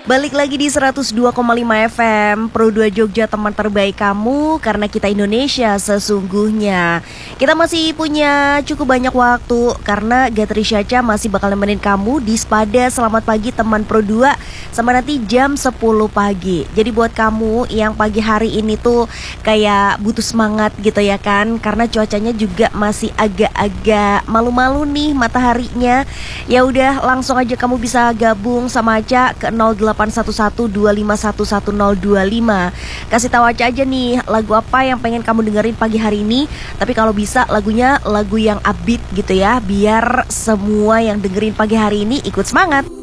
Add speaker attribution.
Speaker 1: Balik lagi di 102,5 FM Pro 2 Jogja, teman terbaik kamu, karena kita Indonesia sesungguhnya. Kita masih punya cukup banyak waktu karena Gatri Syaca masih bakal nemenin kamu di Spada Selamat Pagi Teman Pro 2 sampai nanti jam 10 pagi. Jadi buat kamu yang pagi hari ini tuh kayak butuh semangat gitu ya kan, karena cuacanya juga masih agak-agak malu-malu nih mataharinya. Ya udah, langsung aja kamu bisa gabung sama Aca ke 081125111025. Kasih tahu Aca aja nih lagu apa yang pengen kamu dengerin pagi hari ini. Tapi kalau bisa lagunya lagu yang upbeat gitu ya, biar semua yang dengerin pagi hari ini ikut semangat.